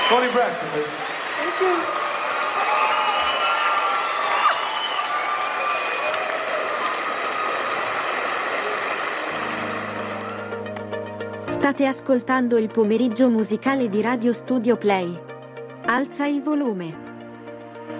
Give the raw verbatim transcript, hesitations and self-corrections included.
Toni Braxton, please. Thank you. State ascoltando il pomeriggio musicale di Radio Studio Play. Alza il volume.